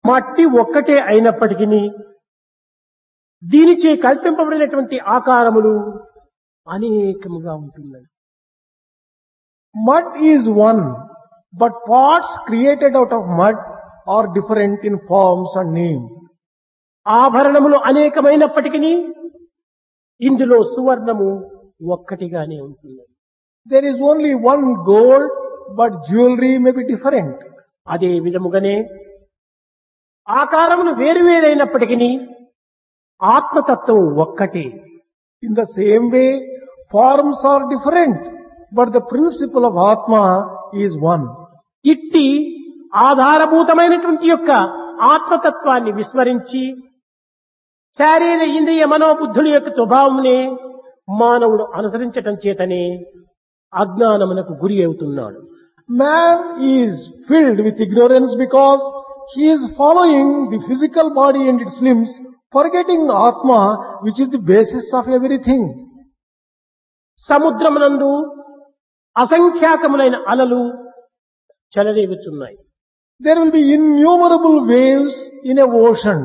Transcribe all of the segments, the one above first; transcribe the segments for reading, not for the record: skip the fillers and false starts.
మట్టి ఒక్కటే అయినప్పటికీ దీనిచే కల్పింపబడినటువంటి ఆకారములు అనేకముగా ఉంటున్నాయి. Mud is one, but parts created out of mud are different in forms and name. ఆభరణములు అనేకమైనప్పటికీ ఇందులో సువర్ణము ఒక్కటిగానే ఉంటుంది. There is only one gold, but jewelry may be different. అదే విధముగానే ఆకారములు వేరువేరైనప్పటికీ ఆత్మతత్వం ఒక్కటే. In the same way, forms are different, but the principle of Atma is one. ఇట్టి ఆధారభూతమైనటువంటి యొక్క ఆత్మతత్వాన్ని విస్మరించి శారీర ఇంద్రియ మనోబుద్ధుల యొక్క స్వభావమునే మానవుడు అనుసరించటం చేతనే అజ్ఞానమునకు గురి అవుతున్నాడు. Man is filled with ignorance because he is following the physical body and its limbs, forgetting Atma, which is the basis of everything. సముద్రమునందు అసంఖ్యాకములైన అలలు చెలరేగుచున్నాయి. There will be innumerable waves in a ocean.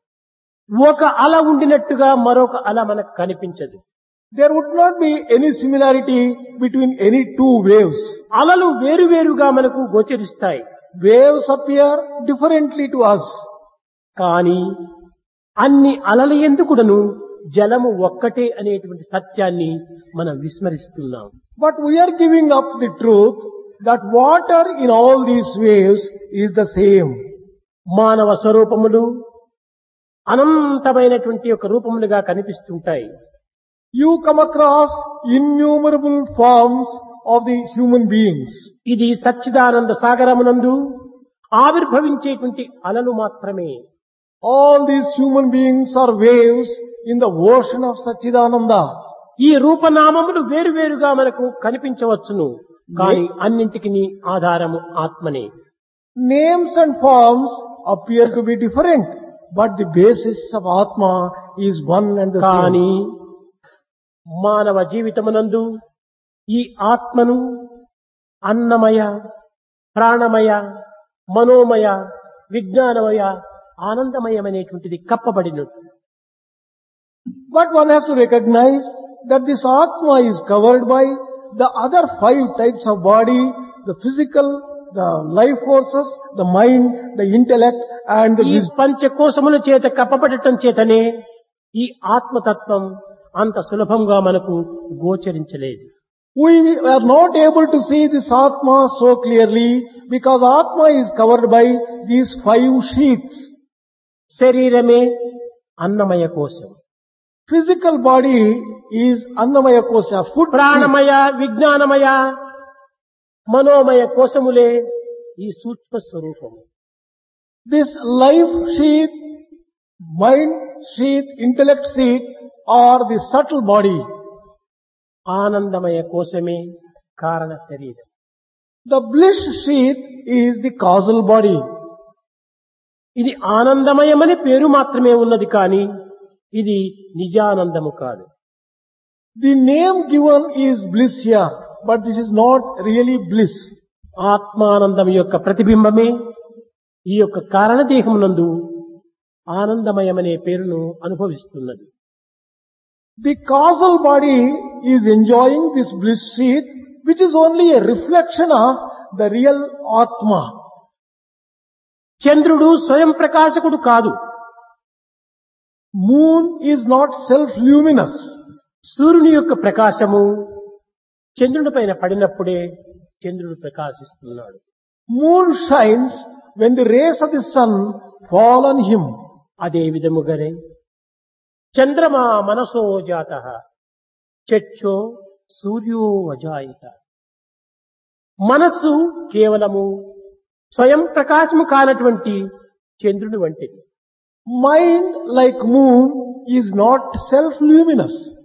ఒక అల ఉండినట్టుగా మరొక అల మనకు కనిపించదు. There would not be any similarity between any two waves. అలలు వేరువేరుగా మనకు గోచరిస్తాయి. Waves appear differently to us. కానీ అన్ని అలల ఎందుకుడను జలము ఒక్కటే అనేటువంటి సత్యాన్ని మనం విస్మరిస్తున్నాం. But we are giving up the truth that water in all these waves is the same. మానవ స్వరూపములు అనంతమైనటువంటి ఒక రూపములుగా కనిపిస్తుంటాయి. You come across innumerable forms of the human beings. ఇది సచ్చిదానంద సాగరమునందు ఆవిర్భవించేటువంటి అలలు మాత్రమే. All these human beings are waves in the ocean of Satchidananda. ఈ రూపనామములు వేరువేరుగా మనకు కనిపించవచ్చును, కానీ అన్నింటికి ఆధారము ఆత్మనే. Names and forms appear to be different, but the basis of Atma is one and the కానీ same. మానవ జీవితమునందు ఈ ఆత్మను అన్నమయ, ప్రాణమయ, మనోమయ, విజ్ఞానమయ, ఆనందమయమైనటువంటిది కప్పబడినట్టు. But one has to recognize that this Atma is covered by the other 5 types of body, the physical, the life forces, the mind, the intellect and the ఈ wisdom. పంచకోశముల చేత కప్పబడటం చేతనే ఈ ఆత్మతత్వం అంత సులభంగా మనకు గోచరించలేదు. We are not able to see this Atma so clearly because Atma is covered by these 5 sheaths. శరీరమే అన్నమయ కోశం, Physical body is Annamaya Kosha, food. ప్రాణమయ, విజ్ఞానమయ, మనోమయ కోశములే ఈ సూక్ష్మ స్వరూపము. This life sheath, mind sheath, intellect sheath are the subtle body. ఆనందమయ కోశమే కారణ శరీరం. The bliss sheath is the causal body. ఇది ఆనందమయమని పేరు మాత్రమే ఉన్నది, కానీ ఇది నిజానందము కాదు. The name given is bliss here, but this is not really bliss. ఆత్మానందం యొక్క ప్రతిబింబమే ఈ యొక్క కారణదేహమునందు ఆనందమయమనే పేరును అనుభవిస్తున్నది. The causal body is enjoying this bliss sheath, which is only a reflection of the real Atma. చంద్రుడు స్వయం ప్రకాశకుడు కాదు. Moon is not self-luminous. సూర్యుని యొక్క ప్రకాశము చంద్రుని పైన పడినప్పుడే చంద్రుడు ప్రకాశిస్తున్నాడు. Moon shines when the rays of the sun fall on him. అదే విధముగానే చంద్రమా మనసో జాతః చక్షో సూర్యో అజాయిత. మనస్సు కేవలము స్వయం ప్రకాశము కానటువంటి చంద్రుని వంటిది. Mind, like moon, is not self-luminous.